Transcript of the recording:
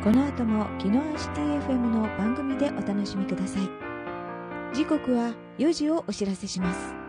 この後もキノアシティ FM の番組でお楽しみください。時刻は4時をお知らせします。